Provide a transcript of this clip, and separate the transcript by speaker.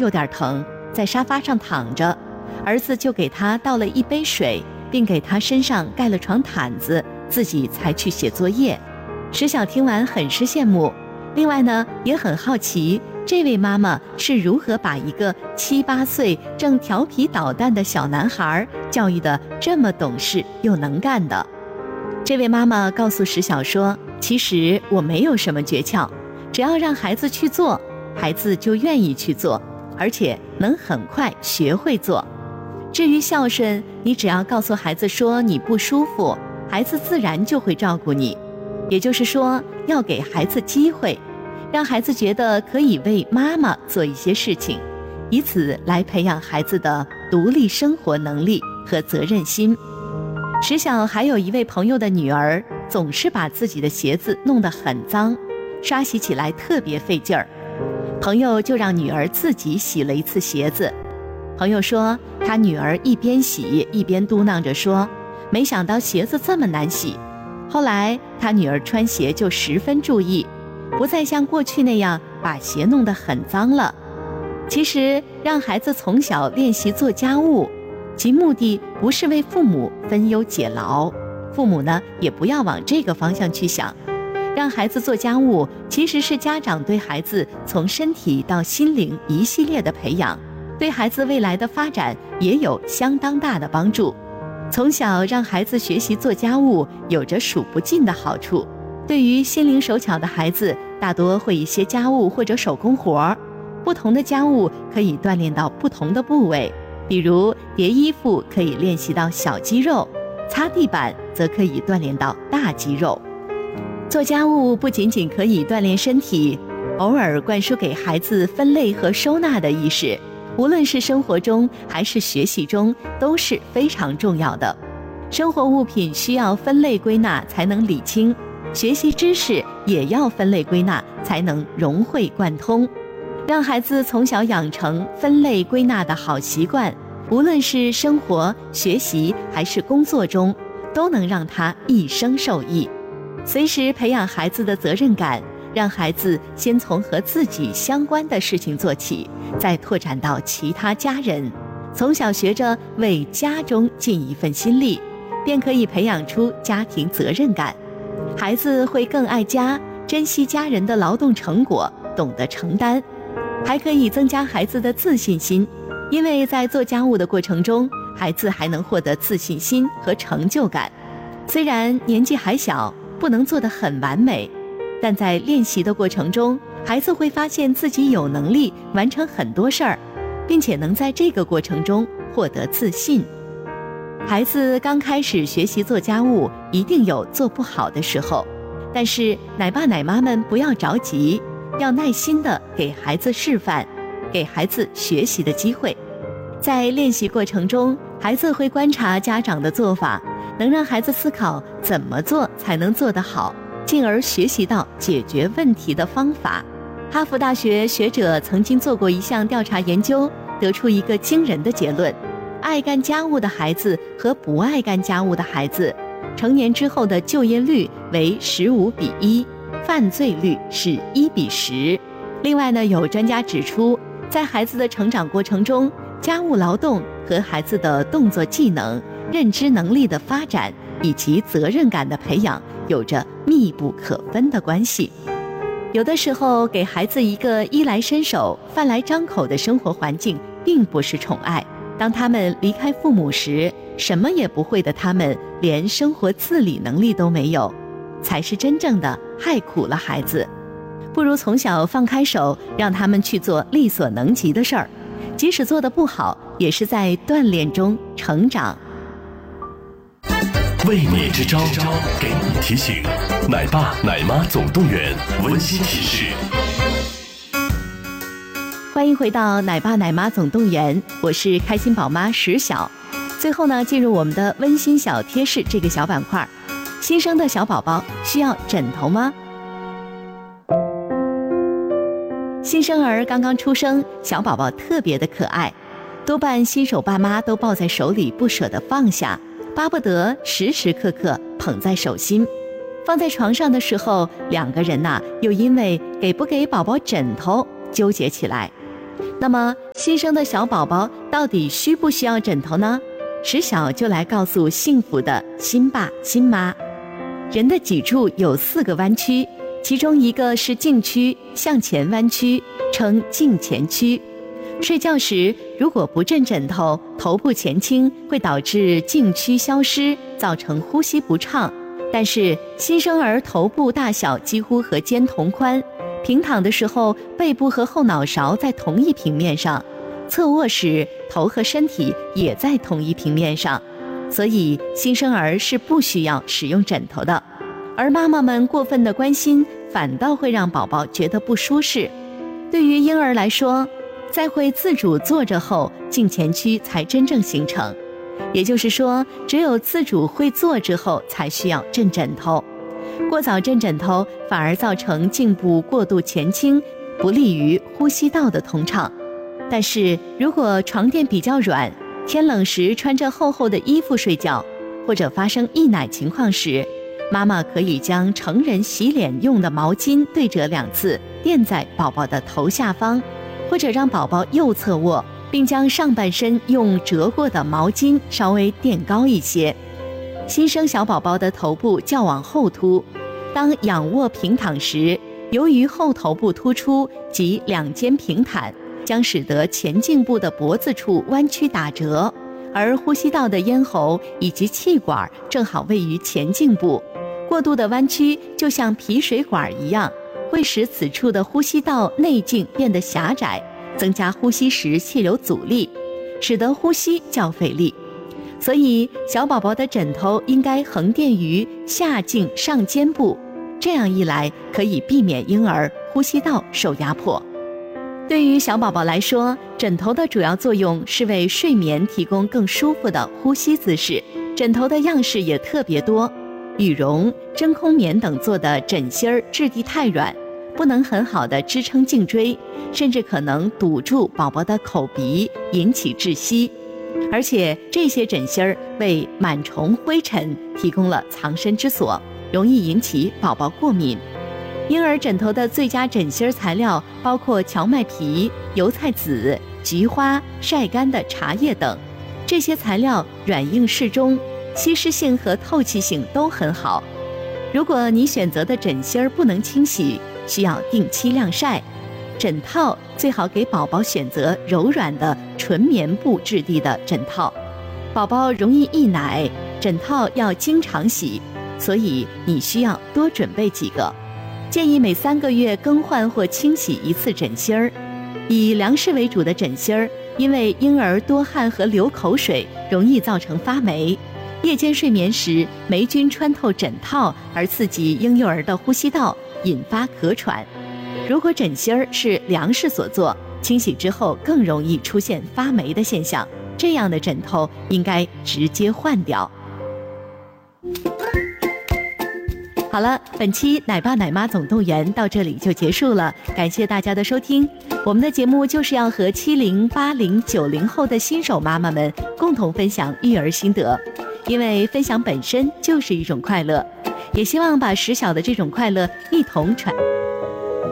Speaker 1: 有点疼，在沙发上躺着，儿子就给他倒了一杯水，并给他身上盖了床毯子，自己才去写作业。石晓听完很是羡慕，另外呢，也很好奇这位妈妈是如何把一个7、8岁正调皮捣蛋的小男孩教育得这么懂事又能干的。这位妈妈告诉石晓说，其实我没有什么诀窍，只要让孩子去做，孩子就愿意去做，而且能很快学会做。至于孝顺，你只要告诉孩子说你不舒服，孩子自然就会照顾你。也就是说，要给孩子机会，让孩子觉得可以为妈妈做一些事情，以此来培养孩子的独立生活能力和责任心。石晓还有一位朋友的女儿，总是把自己的鞋子弄得很脏，刷洗起来特别费劲儿。朋友就让女儿自己洗了一次鞋子。朋友说，他女儿一边洗一边嘟囔着说，没想到鞋子这么难洗。后来他女儿穿鞋就十分注意，不再像过去那样把鞋弄得很脏了。其实让孩子从小练习做家务，其目的不是为父母分忧解劳，父母呢也不要往这个方向去想。让孩子做家务，其实是家长对孩子从身体到心灵一系列的培养，对孩子未来的发展也有相当大的帮助。从小让孩子学习做家务，有着数不尽的好处。对于心灵手巧的孩子，大多会一些家务或者手工活，不同的家务可以锻炼到不同的部位，比如叠衣服可以练习到小肌肉，擦地板则可以锻炼到大肌肉。做家务不仅仅可以锻炼身体，偶尔灌输给孩子分类和收纳的意识，无论是生活中还是学习中都是非常重要的。生活物品需要分类归纳才能理清，学习知识也要分类归纳才能融会贯通。让孩子从小养成分类归纳的好习惯，无论是生活、学习还是工作中，都能让他一生受益。随时培养孩子的责任感，让孩子先从和自己相关的事情做起，再拓展到其他家人，从小学着为家中尽一份心力，便可以培养出家庭责任感。孩子会更爱家，珍惜家人的劳动成果，懂得承担，还可以增加孩子的自信心，因为在做家务的过程中，孩子还能获得自信心和成就感。虽然年纪还小，不能做得很完美，但在练习的过程中，孩子会发现自己有能力完成很多事儿，并且能在这个过程中获得自信。孩子刚开始学习做家务，一定有做不好的时候，但是奶爸奶妈们不要着急，要耐心地给孩子示范，给孩子学习的机会。在练习过程中，孩子会观察家长的做法，能让孩子思考怎么做才能做得好，进而学习到解决问题的方法。哈佛大学学者曾经做过一项调查研究，得出一个惊人的结论：爱干家务的孩子和不爱干家务的孩子，成年之后的就业率为15:1，犯罪率是1:10。另外呢，有专家指出，在孩子的成长过程中，家务劳动和孩子的动作技能、认知能力的发展以及责任感的培养有着密不可分的关系。有的时候，给孩子一个衣来伸手、饭来张口的生活环境，并不是宠爱。当他们离开父母时，什么也不会的他们，连生活自理能力都没有，才是真正的害苦了孩子。不如从小放开手，让他们去做力所能及的事儿，即使做得不好，也是在锻炼中成长。
Speaker 2: 为你支招，给你提醒。奶爸奶妈总动员温馨提示。
Speaker 1: 欢迎回到奶爸奶妈总动员，我是开心宝妈石晓。最后呢，进入我们的温馨小贴士这个小板块。新生的小宝宝需要枕头吗？新生儿刚刚出生，小宝宝特别的可爱，多半新手爸妈都抱在手里不舍得放下，巴不得时时刻刻捧在手心。放在床上的时候，两个人又因为给不给宝宝枕头纠结起来。那么新生的小宝宝到底需不需要枕头呢？石晓就来告诉幸福的新爸新妈。人的脊柱有4个弯曲，其中一个是颈区，向前弯曲，称颈前屈。睡觉时如果不枕枕头，头部前倾会导致颈区消失，造成呼吸不畅。但是新生儿头部大小几乎和肩同宽，平躺的时候背部和后脑勺在同一平面上，侧卧时头和身体也在同一平面上，所以新生儿是不需要使用枕头的。而妈妈们过分的关心，反倒会让宝宝觉得不舒适。对于婴儿来说，在会自主坐着后，颈前屈才真正形成。也就是说，只有自主会坐之后，才需要枕枕头。过早枕枕头反而造成颈部过度前倾，不利于呼吸道的通畅。但是如果床垫比较软，天冷时穿着厚厚的衣服睡觉，或者发生溢奶情况时，妈妈可以将成人洗脸用的毛巾对折2次，垫在宝宝的头下方，或者让宝宝右侧卧，并将上半身用折过的毛巾稍微垫高一些。新生小宝宝的头部较往后凸，当仰卧平躺时，由于后头部突出及两肩平坦，将使得前颈部的脖子处弯曲打折，而呼吸道的咽喉以及气管正好位于前颈部，过度的弯曲就像皮水管一样，会使此处的呼吸道内径变得狭窄，增加呼吸时气流阻力，使得呼吸较费力。所以小宝宝的枕头应该横垫于下颈上肩部，这样一来可以避免婴儿呼吸道受压迫。对于小宝宝来说，枕头的主要作用是为睡眠提供更舒服的呼吸姿势。枕头的样式也特别多，羽绒、真空棉等做的枕芯儿质地太软，不能很好的支撑颈椎，甚至可能堵住宝宝的口鼻，引起窒息。而且这些枕芯儿为螨虫、灰尘提供了藏身之所，容易引起宝宝过敏。婴儿枕头的最佳枕芯材料包括荞麦皮、油菜籽、菊花、晒干的茶叶等，这些材料软硬适中，吸湿性和透气性都很好。如果你选择的枕芯不能清洗，需要定期晾晒。枕套最好给宝宝选择柔软的纯棉布质地的枕套，宝宝容易溢奶，枕套要经常洗，所以你需要多准备几个。建议每3个月更换或清洗1次枕芯儿。以凉式为主的枕芯儿，因为婴儿多汗和流口水，容易造成发霉。夜间睡眠时，霉菌穿透枕套而刺激婴幼儿的呼吸道，引发咳喘。如果枕芯儿是凉式所做，清洗之后更容易出现发霉的现象，这样的枕头应该直接换掉。好了，本期奶爸奶妈总动员到这里就结束了，感谢大家的收听。我们的节目就是要和70、80、90后的新手妈妈们共同分享育儿心得，因为分享本身就是一种快乐，也希望把石晓的这种快乐一同传。